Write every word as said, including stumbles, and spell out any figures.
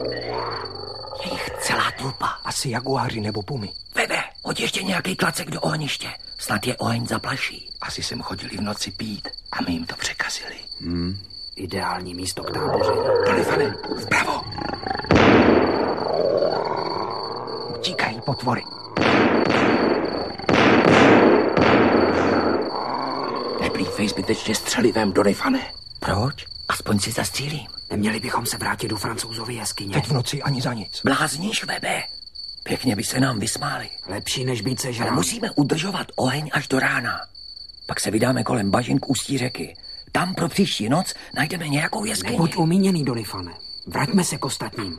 Je jich celá trupa. Asi jaguáři nebo pumy. Vebe, hoď ještě nějaký klacek do ohniště. Snad je oheň zaplaší. Asi sem chodili v noci pít a my jim to překazili. Hmm. Ideální místo k táboření. Donifane, vpravo. Utíkají potvory. Neplýtvej zbytečně střelivém, Donifane. Proč? Aspoň si zastřílím. Neměli bychom se vrátit do Francouzovy jeskyně. Teď v noci ani za nic. Blázníš, Vebe. Pěkně by se nám vysmáli. Lepší, než být sežrán. Ale musíme udržovat oheň až do rána. Pak se vydáme kolem bažin k ústí řeky. Tam pro příští noc najdeme nějakou jeskyni. Nebuď umíněný, Donifane. Vraťme se k ostatním.